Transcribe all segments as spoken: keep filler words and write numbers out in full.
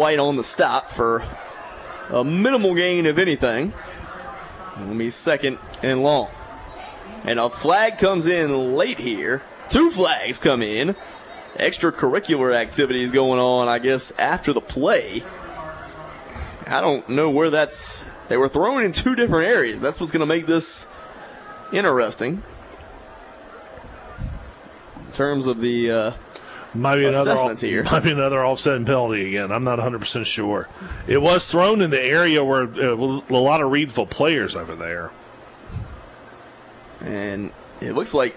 White on the stop for a minimal gain, if anything. It'll be second and long. And a flag comes in late here. Two flags come in. Extracurricular activities going on, I guess, after the play. I don't know where that's... They were thrown in two different areas. That's what's going to make this interesting. In terms of the uh, might be assessments another, here. Might be another offsetting penalty again. I'm not one hundred percent sure. It was thrown in the area where uh, was a lot of Reidsville players over there. And it looks like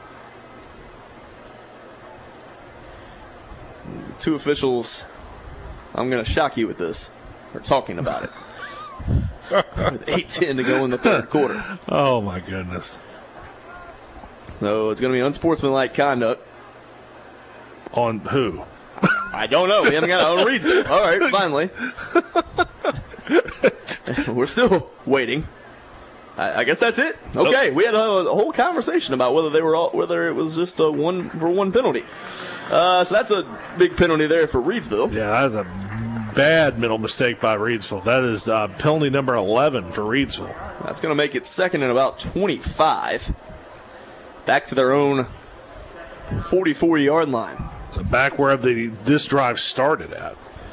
two officials, I'm going to shock you with this, are talking about it. With eight ten to go in the third quarter. Oh, my goodness. So it's going to be unsportsmanlike conduct. On who? I don't know. We haven't got it on reason. All right, finally. We're still waiting. I, I guess that's it. Okay, we had a, a whole conversation about whether they were all, whether it was just a one for one penalty. Uh, so that's a big penalty there for Reidsville. Yeah, that is a bad mental mistake by Reidsville. That is uh, penalty number eleven for Reidsville. That's going to make it second and about twenty-five. Back to their own forty-four-yard line. Back where the this drive started at.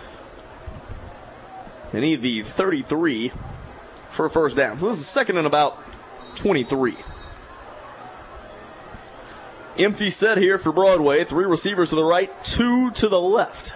They need the thirty-three for a first down. So this is second and about twenty-three. Empty set here for Broadway. Three receivers to the right, two to the left.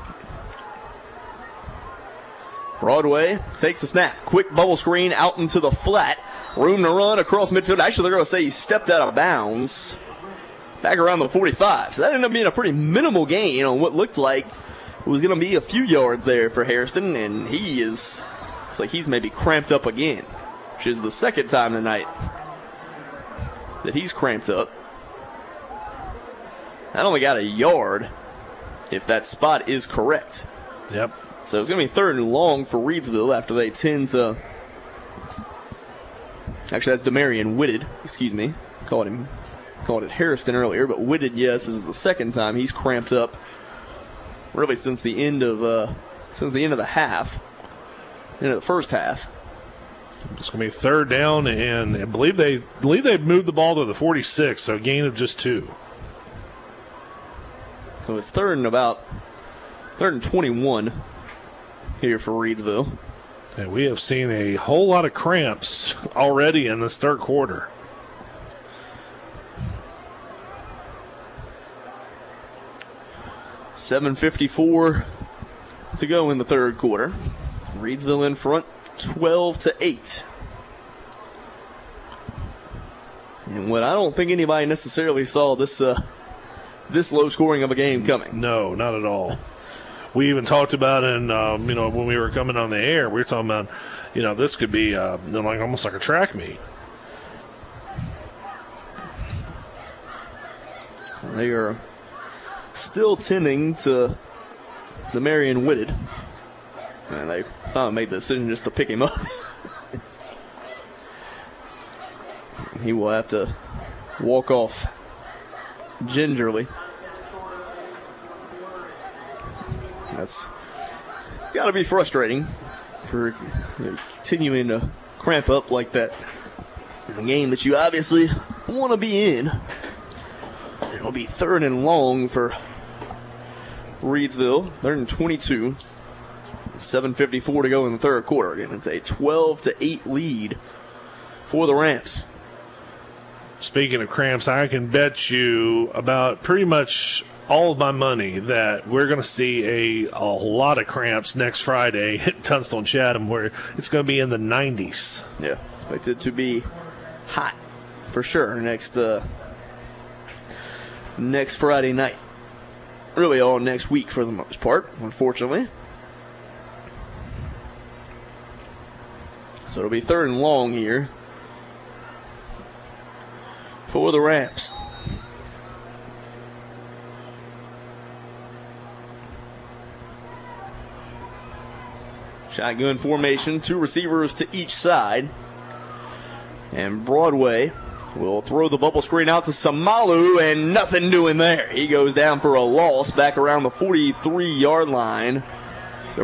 Broadway takes the snap. Quick bubble screen out into the flat. Room to run across midfield. Actually, they're going to say he stepped out of bounds. Back around the forty-five. So that ended up being a pretty minimal gain on what looked like it was going to be a few yards there for Hairston. And he is, it's like he's maybe cramped up again, which is the second time tonight that he's cramped up. That only got a yard if that spot is correct. Yep. So it's going to be third and long for Reidsville after they tend to. Actually, that's Demarion Whitted. Excuse me. Called him, called it Hairston earlier, but Whitted, yes, is the second time he's cramped up. Really, since the end of uh, since the end of the half, end of the first half. It's going to be third down, and I believe they believe they moved the ball to the forty-six, so a gain of just two. So it's third and about third and twenty-one here for Reidsville. And we have seen a whole lot of cramps already in this third quarter. seven fifty-four to go in the third quarter. Reidsville in front, twelve to eight. And what I don't think anybody necessarily saw this uh, this low scoring of a game coming. No, not at all. We even talked about in, um, you know, when we were coming on the air, we were talking about, you know, this could be uh, like almost like a track meet. They are still tending to the Marion Whitted. And they finally made the decision just to pick him up. He will have to walk off gingerly. That's it's got to be frustrating for you know, continuing to cramp up like that in a game that you obviously want to be in. It'll be third and long for Reidsville. Third and twenty-two. seven fifty-four to go in the third quarter. Again, it's a twelve to eight lead for the Ramps. Speaking of cramps, I can bet you about pretty much all of my money that we're going to see a, a lot of cramps next Friday at Tunstall and Chatham, where it's going to be in the nineties. Yeah, expected to be hot for sure next uh, next Friday night. Really all next week for the most part, unfortunately. So it'll be third and long here for the Ramps. Shotgun formation, two receivers to each side. And Broadway will throw the bubble screen out to Samalu, and nothing doing there. He goes down for a loss back around the forty-three-yard line.